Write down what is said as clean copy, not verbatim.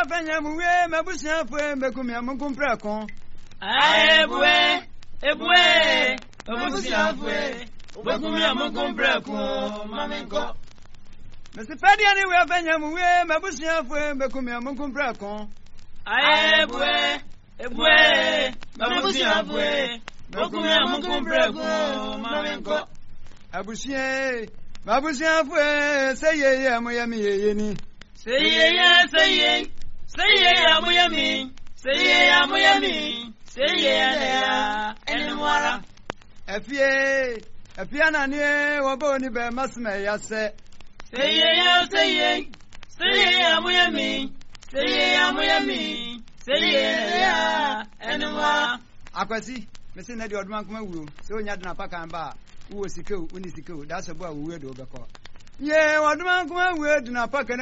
wa fanya muwe mabusia fwe mekumia munkumpra kon. Ebwe mabusia fwe mekumia munkumpra kon mamenko. Mesi Fadia ni wa fanya muwe mabusia fwe mekumia munkumpra kon. Ebwe mabusia fwe mekumia munkumpra kon mamenko. Abusie mabusia fwe seye ya moyami yeni. Seye amuyami. Seye ya enwara. Efie na ni waboni be masme yase. Seye amuyami. Seye ya enwara. Akwasi mesi na di oduma kuma wuro. Se onya de na paka mba wo sikeu uni sikeu da so bo awuwe do be ko. Ye oduma kuma wuwe de na paka